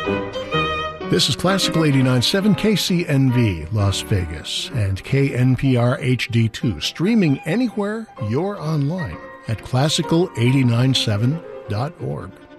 This is Classical 89.7 KCNV Las Vegas and KNPR HD2, streaming anywhere you're online at classical897.org.